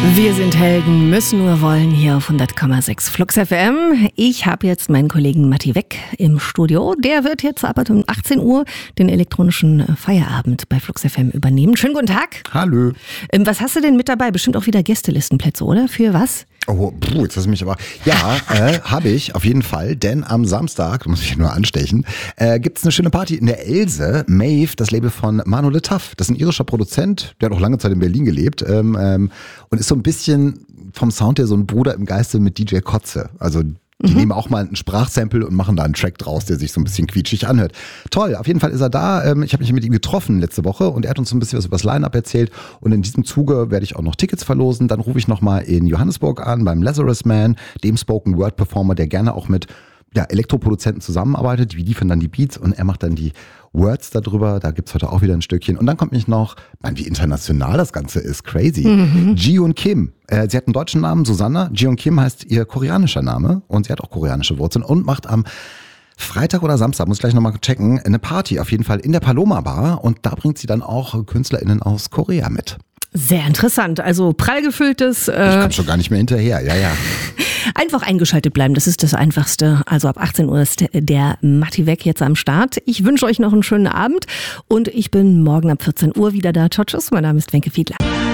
Wir sind Helden, müssen nur wollen, hier auf 100,6 Flux FM. Ich habe jetzt meinen Kollegen Matti Weck im Studio. Der wird jetzt ab um 18 Uhr den elektronischen Feierabend bei Flux FM übernehmen. Schönen guten Tag. Hallo. Was hast du denn mit dabei? Bestimmt auch wieder Gästelistenplätze, oder? Für was? Oh, jetzt hast du mich aber... Ja, habe ich auf jeden Fall, denn am Samstag, da muss ich nur anstechen, gibt's eine schöne Party in der Else. Maeve, das Label von Manu Le Taf. Das ist ein irischer Produzent, der hat auch lange Zeit in Berlin gelebt und ist so ein bisschen vom Sound her so ein Bruder im Geiste mit DJ Kotze. Also die nehmen auch mal ein Sprachsample und machen da einen Track draus, der sich so ein bisschen quietschig anhört. Toll, auf jeden Fall ist er da. Ich habe mich mit ihm getroffen letzte Woche und er hat uns so ein bisschen was über das Line-Up erzählt. Und in diesem Zuge werde ich auch noch Tickets verlosen. Dann rufe ich nochmal in Johannesburg an beim Lazarus Man, dem Spoken-Word-Performer, der gerne auch mit Elektroproduzenten zusammenarbeitet. Die liefern dann die Beats und er macht dann die Words darüber. Da gibt's heute auch wieder ein Stückchen. Und dann kommt mich noch, wie international das Ganze ist, crazy. Ji-Hoon Kim. Sie hat einen deutschen Namen, Susanna. Ji-Hoon Kim heißt ihr koreanischer Name und sie hat auch koreanische Wurzeln und macht am Freitag oder Samstag, muss ich gleich nochmal checken, eine Party auf jeden Fall in der Paloma Bar und da bringt sie dann auch KünstlerInnen aus Korea mit. Sehr interessant, also prall gefülltes... Ich komme schon gar nicht mehr hinterher, ja. Einfach eingeschaltet bleiben, das ist das Einfachste. Also ab 18 Uhr ist der Matti Weck jetzt am Start. Ich wünsche euch noch einen schönen Abend und ich bin morgen ab 14 Uhr wieder da. Ciao, tschüss, mein Name ist Wenke Fiedler.